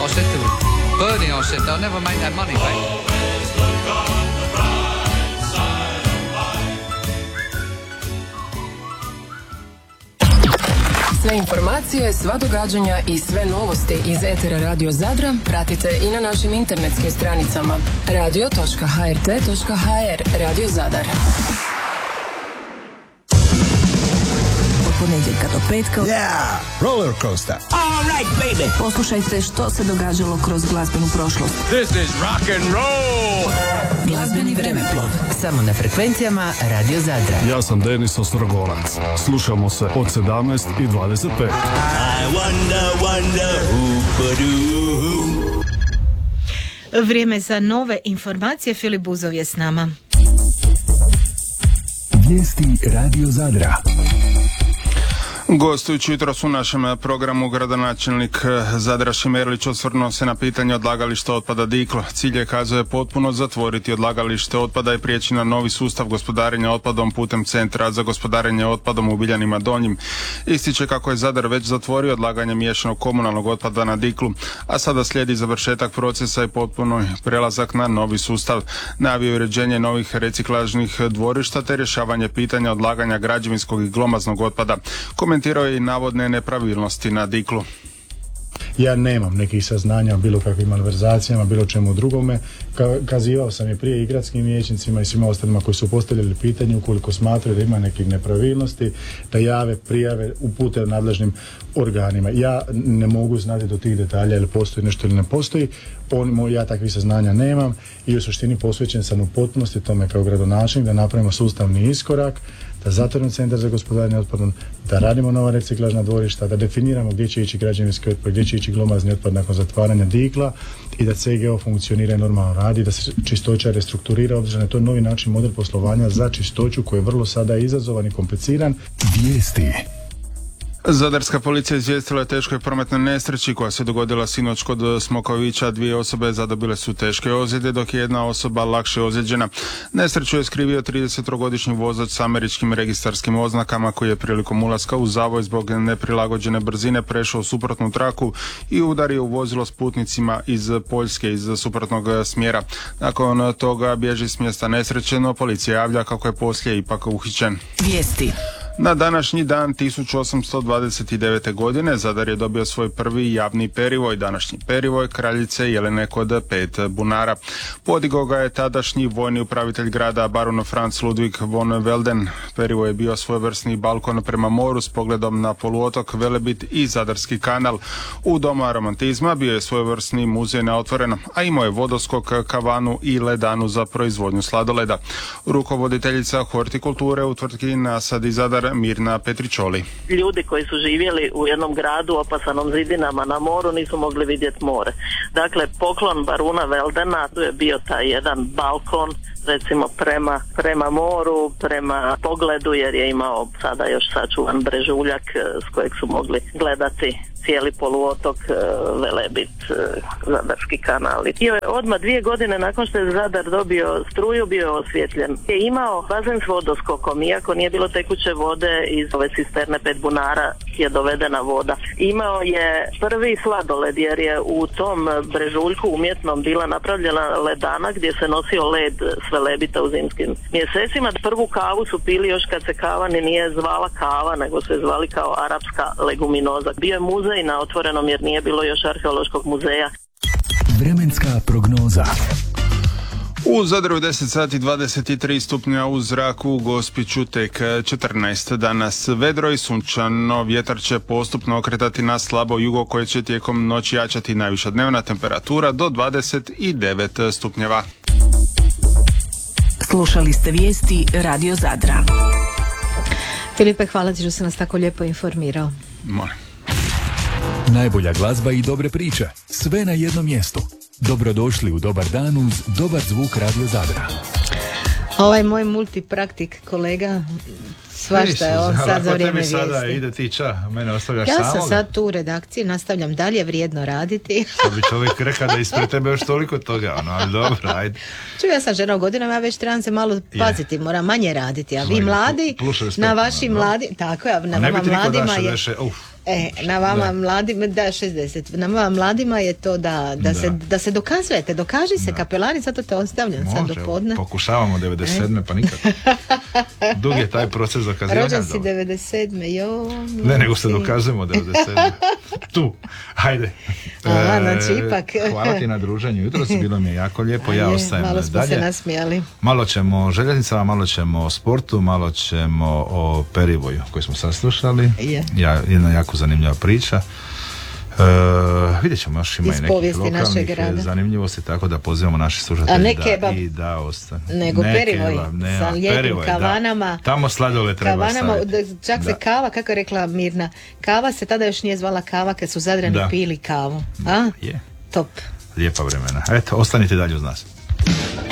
I said to Bernie, I said, they'll never make that money back. Sve informacije, sva događanja i sve novosti iz etera Radio Zadra pratite i na našim internetskim stranicama radio.hrt.hr. Radio Zadar. Od ponedjeljka do petka. Yeah! Roller coaster. All right, baby. Poslušajte što se događalo kroz glazbenu prošlost. This is rock and roll! Glazbeni vremeplov. Samo na frekvencijama Radio Zadra. Ja sam Denis Ostrogolac. Slušamo se od 17 i 25. I wonder who could do. Vrijeme za nove informacije. Filip Buzov je s nama. Vijesti Radio Zadra. Gostujući jutros u našem programu gradonačelnik Zadra Šimerlić osvrnuo se na pitanje odlagališta otpada Diklo. Cilj je, kazuje, potpuno zatvoriti odlagalište otpada i prijeći na novi sustav gospodarenja otpadom putem Centra za gospodarenje otpadom u Biljanima Donjim. Ističe kako je Zadar već zatvorio odlaganje miješanog komunalnog otpada na Diklu, a sada slijedi završetak procesa i potpuno prelazak na novi sustav. Najavio je uređenje novih reciklažnih dvorišta te rješavanje pitanja odlaganja građevinskog i glomaznog otpada. Komentirao je i navodne nepravilnosti na Diklu. Ja nemam nekih saznanja o bilo kakvim malverzacijama, bilo čemu drugome. Kazivao sam je prije i gradskim vijećnicima i svima ostalima koji su postavljali pitanje, ukoliko smatraju da ima nekih nepravilnosti, da jave, prijave, upute nadležnim organima. Ja ne mogu znati do tih detalja ili postoji nešto ili ne postoji. Ja takvih saznanja nemam i u suštini posvećen sam u potpunosti tome kao gradonačelnik da napravimo sustavni iskorak, da zatvorimo Centar za gospodarenje otpadom, da radimo nova reciklažna dvorišta, da definiramo gdje će ići građevinski otpad, gdje će ići glomazni otpad nakon zatvaranja Dikla i da CGO funkcionira i normalno radi, da se čistoća restrukturira, obzirom da je to novi način, model poslovanja za čistoću koji je vrlo sada izazovan i kompliciran. Vijesti. Zadarska policija izvijestila je teškoj prometnoj nesreći koja se dogodila sinoć kod Smokovića. 2 osobe zadobile su teške ozljede, dok je jedna osoba lakše ozlijeđena. Nesreću je skrivio 33-godišnji vozač s američkim registarskim oznakama koji je prilikom ulaska u zavoj zbog neprilagođene brzine prešao suprotnu traku i udario u vozilo s putnicima iz Poljske iz suprotnog smjera. Nakon toga bježi s mjesta nesreće, no policija javlja kako je poslije ipak uhićen. Vijesti. Na današnji dan 1829. godine Zadar je dobio svoj prvi javni perivoj, današnji perivoj kraljice Jelene kod 5 bunara. Podigao ga je tadašnji vojni upravitelj grada baron Franz Ludwig von Welden. Perivoj je bio svojevrsni balkon prema moru s pogledom na poluotok Velebit i Zadarski kanal. U Doma romantizma bio je svojevrsni muzej na otvorenom, a imao je vodoskok, kavanu i ledanu za proizvodnju sladoleda. Rukovoditeljica hortikulture u tvrtki Nasad i Zadar Mirna Petričoli. Ljudi koji su živjeli u jednom gradu opasanom zidinama na moru nisu mogli vidjeti more. Dakle, poklon baruna Veldena, tu je bio taj jedan balkon, recimo prema moru, prema pogledu, jer je imao sada još sačuvan brežuljak s kojeg su mogli gledati cijeli poluotok, Velebit, Zadarski kanal. I odmah 2 godine nakon što je Zadar dobio struju, bio je osvjetljen. Je imao bazen s vodoskokom, iako nije bilo tekuće vode iz ove cisterne 5 bunara je dovedena voda. Imao je prvi sladoled, jer je u tom brežuljku umjetnom bila napravljena ledana gdje se nosio led s Velebita u zimskim mjesecima. Prvu kavu su pili još kad se kava nije zvala kava, nego se zvali kao arapska leguminoza. Bio je muzej na otvorenom jer nije bilo još arheološkog muzeja. Vremenska prognoza. U Zadru 10 sati 23 stupnja, u zraku u Gospiću tek 14. Danas vedro i sunčano, vjetar će postupno okretati na slabo jugo koje će tijekom noći jačati, najviša dnevna temperatura do 29 stupnjeva. Slušali ste vijesti Radio Zadra. Filipe, hvala ti što si nas tako lijepo informirao. Molim. Najbolja glazba i dobre priče. Sve na jednom mjestu. Dobrodošli u Dobar dan uz dobar zvuk Radio Zadra. Ovaj moj multipraktik kolega, svašta je on sad za vrijeme vijesti. Sada ide ti mene ostavljaš ja samoga. sam sad tu u redakciji, nastavljam dalje vrijedno raditi. Sad bi čovjek rekao da ispred tebe još toliko toga, ali dobro, ajde. Čuj, ja sam žena u godinama, ja već trebam se malo paziti, moram manje raditi, a vi mladi, na vašim mladi, tako je, na vama mladima je... Na vama mladima, da, 60. Na vama mladima je to da se dokazujete. Dokaži se, kapelani, zato te ostavljam sad do podne. Pokušavamo 97. pa nikad. Dug je taj proces dokazivanja. Rođen si 97. Jo. Ne, nego se dokazujemo 97. Tu, hajde. Znači, ipak. Hvala ti na druženju. Jutros bilo mi je jako lijepo, ja ostajem malo smo dalje. Se nasmijali. Malo ćemo o željeznicama, malo ćemo o sportu, malo ćemo o Perivoju koji smo sad slušali. Jedna jako zanimljiva priča. Vidjet ćemo, još ima i nekih lokalnih zanimljivosti, tako da pozivamo naše slušatelje da ostane. Nego Perivoj, sa lijepim kavanama. Tamo sladole treba staviti. Čak se kava, kako je rekla Mirna, kava se tada još nije zvala kava kad su Zadrani pili kavu. Je. Top. Lijepa vremena. Eto, ostanite dalje uz nas.